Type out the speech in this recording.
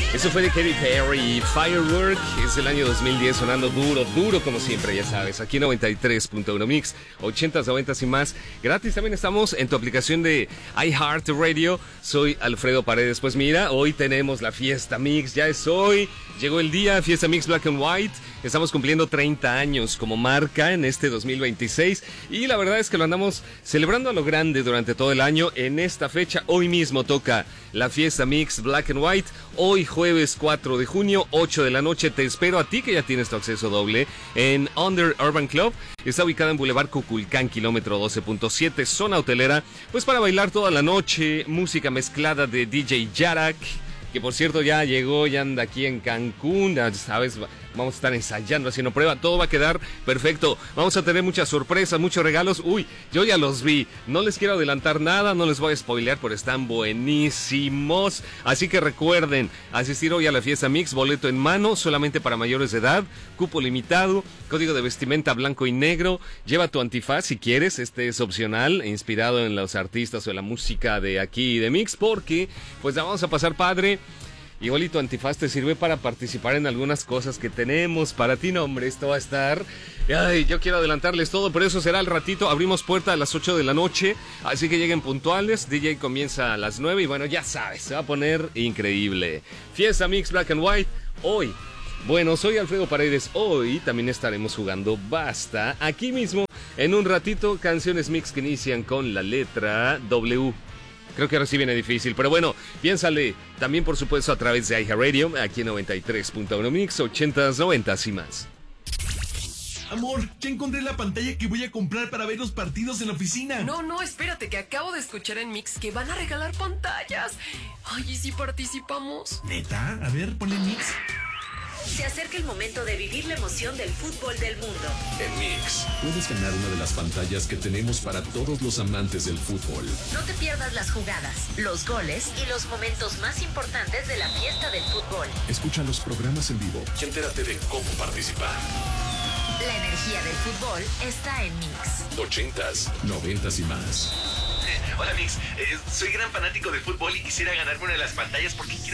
Eso fue de Katy Perry, Firework, es del año 2010, sonando duro, duro como siempre, ya sabes, aquí en 93.1 Mix, 80s, 90s y más. Gratis también estamos en tu aplicación de iHeartRadio. Soy Alfredo Paredes. Pues mira, hoy tenemos la Fiesta Mix, ya es hoy, llegó el día, Fiesta Mix Black and White. Estamos cumpliendo 30 años como marca en este 2026 y la verdad es que lo andamos celebrando a lo grande durante todo el año. En esta fecha, hoy mismo toca la Fiesta Mix Black and White. Hoy jueves 4 de junio, 8 de la noche. Te espero a ti que ya tienes tu acceso doble en Under Urban Club. Está ubicada en Boulevard Cuculcán, kilómetro 12.7, zona hotelera. Pues para bailar toda la noche, música mezclada de DJ Yarak, que por cierto ya llegó, ya anda aquí en Cancún, ya sabes, vamos a estar ensayando, haciendo prueba, todo va a quedar perfecto. Vamos a tener muchas sorpresas, muchos regalos. Uy, yo ya los vi, no les quiero adelantar nada, no les voy a spoilear, pero están buenísimos. Así que recuerden, asistir hoy a la Fiesta Mix, boleto en mano, solamente para mayores de edad, cupo limitado, código de vestimenta blanco y negro. Lleva tu antifaz si quieres, este es opcional, inspirado en los artistas o la música de aquí de Mix, porque pues la vamos a pasar padre. Igual y tu antifaz te sirve para participar en algunas cosas que tenemos para ti. No, hombre, esto va a estar... Ay, yo quiero adelantarles todo, pero eso será al ratito. Abrimos puerta a las 8 de la noche, así que lleguen puntuales. DJ comienza a las 9 y bueno, ya sabes, se va a poner increíble. Fiesta Mix Black and White, hoy. Bueno, soy Alfredo Paredes. Hoy también estaremos jugando Basta, aquí mismo, en un ratito, canciones mix que inician con la letra W. Creo que ahora sí viene difícil, pero bueno, piénsale. También, por supuesto, a través de iHeartRadio, aquí en 93.1 Mix, 80s, 90s y más. Amor, ya encontré la pantalla que voy a comprar para ver los partidos en la oficina. No, espérate, que acabo de escuchar en Mix que van a regalar pantallas. Ay, ¿y si participamos? ¿Neta? A ver, ponle Mix. Se acerca el momento de vivir la emoción del fútbol del mundo. En Mix, puedes ganar una de las pantallas que tenemos para todos los amantes del fútbol. No te pierdas las jugadas, los goles y los momentos más importantes de la fiesta del fútbol. Escucha los programas en vivo y entérate de cómo participar. La energía del fútbol está en Mix. 80s, 90s y más. Hola Mix, soy gran fanático de fútbol y quisiera ganarme una de las pantallas porque quiero